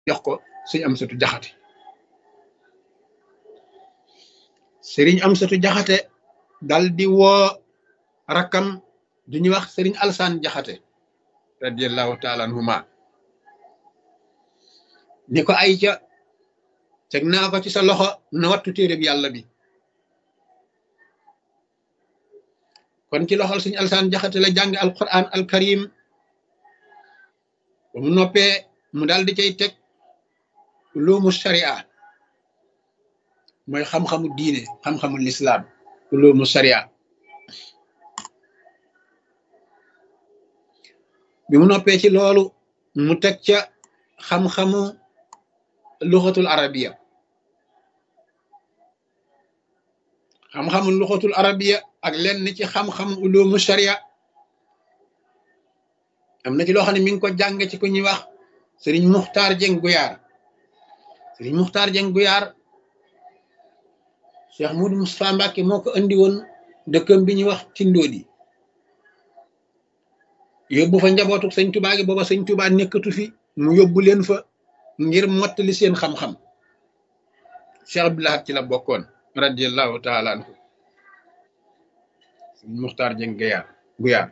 jox ko sëñ Amsatu Jaxate sëriñ Amsatu Jaxate dal di woo rakkam du ñuy wax sëriñ Alsaan Jaxate radiallahu taala anhuma ni ko ay ca teg naa ko ci sa loxo na wattu téereb yàlla bi kon ci loxol sëñ Alsaan Jaxate la jàng alquran alkarim ba mu noppee mu daal di cay teg ulumu sharia mooy xam-xamu diine xam-xamu lislaam ulumu sharia bi mu noppee ci loolu mu teg ca xam-xamu luxatul arabiya xam-xamu luxatul arabiya ak lenn ci xam-xamu ulumu sharia am na ci loo xam ne mi ngi ko jàng ci ku ñuy wax sëriñ Muxtaar Jeng Guyaar sëriñ Muxtaar Jeng Guyaar Cheikh Moudou Moustapha Mbacke moo ko andi woon dëkkam bi ñuy wax Tindoodi yóbbu fa njabootu sëñ Tuubaa gi booba sëñ Tuubaa nekkatu fi mu yóbbu leen fa ngir mottali seen xam-xam Cheikh Abdoulahat ci la bokkoon radiallahu taala anhu sëriñ Muxtaar Jeng Guyaar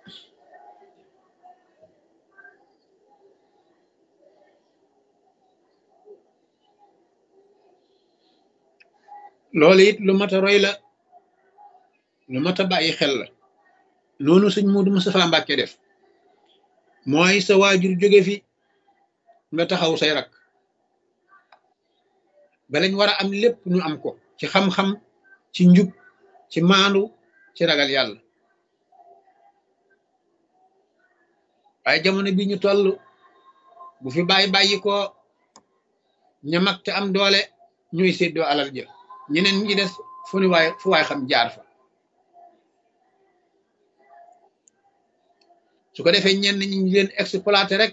loolu it lu mat a roy la lu mat a bàyyi xel la noonu sëñ Muudu Mustafaa Mbàkke def mooy sa waajur jóge fi nga taxaw say rak ba lañ war a am lépp ñu am ko ci xam-xam ci njub ci maandu ci ragal yàlla waaye jamono bi ñu toll bu fi bàyyi ko ña mag te am doole ñuy séddoo alal ja ñeneen ñi des fu waay xam jaar fa su ko defee ñenn ñi ñu leen exploité rek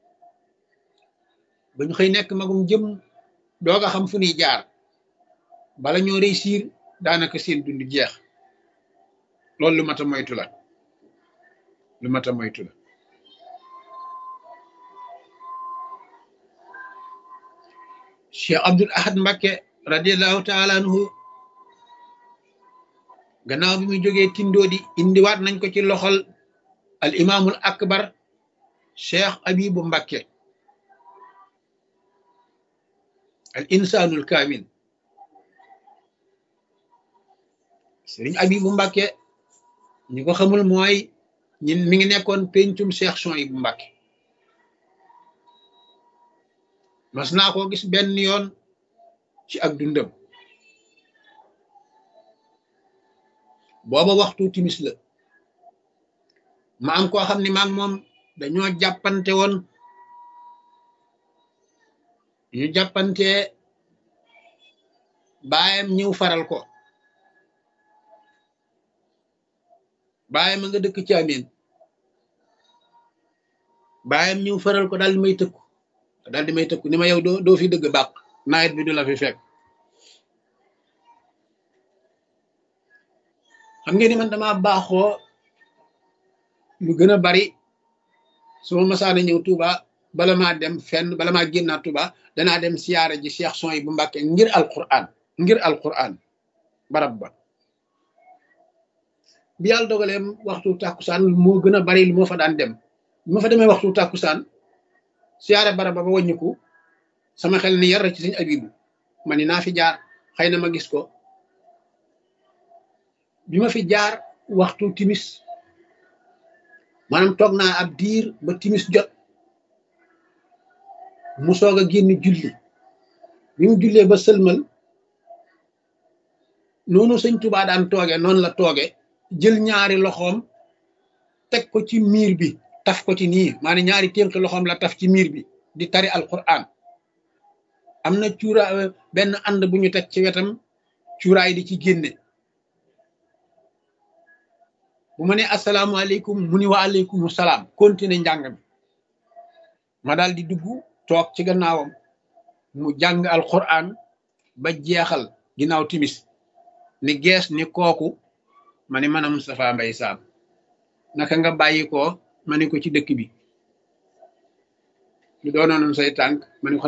ba ñu xëy nekk magum jëm doog a xam fu ñuy jaar bala ñoo réussir daanaka seen dund jeex loolu lu mat a moytu la lu mat a moytu la Cheikh Abdul Ahad Mbacke radiallahu taala anhu gannaaw bi muy jógee Tindoodi indiwaat nañ ko ci loxol al imaamul akbar Cheikh Abibu Mbacke al insaanul kaamil sëriñ Abibu Mbacke ñi ko xamul mooy ñin mi ngi nekkoon pencum Cheikh Souhaïbou Mbacke mas naa koo gis benn yoon ci ak dundam booba waxtu timis la ma am koo xam ne maag moom dañoo jàppante woon ñu jàppante baayam ñëw faral ko baayam a nga dëkk ci Ameen baayam ñëw faral ko daal di may tëkku ni ma yow doo fi dëgg bàq nawet bi du la fi fekk xam ngeen ni man dama baaxoo lu gën a bari su ma masaana ñëw Touba bala maa dem fenn bala maa génnaat Touba danaa dem siyaara ji Cheikh Souhaïbou Mbacke ngir alquran barab ba bi yàlla dogaleem waxtu tàkkusaan moo gën a bari lu moo fa daan dem bi ma fa demee waxtu tàkkusaan siyaare barab ba wàññiku sama xel ni yar ci sëñ Abibu ma ni naa fi jaar xëy na ma gis ko bi ma fi jaar waxtu timis maanaam toog naa ab diir ba timis jot mu soog a génn julli bi mu jullee ba sëlmal noonu sëñ Tuubaa daan tooge noonu la tooge jël ñaari loxoom teg ko ci miir bi taf ko ci nii maanaam ñaari ténk loxoom la taf ci miir bi di tari alquran am na benn ànd bu ñu teg ci wetam cuuraay di ci génne bu ma ne asalaamaaleykum mu ni wa aleykum salaam continuer njàng mi ma daal di dugg toog ci gannaawam mu jàng alquran ba jeexal ginnaaw timis ni gees ni kooku ma ni man a Moustapha Mbaye Sam naka nga bàyyi ko ma ne ko ci dëkk bi lu doonoon say tànk ma ne ko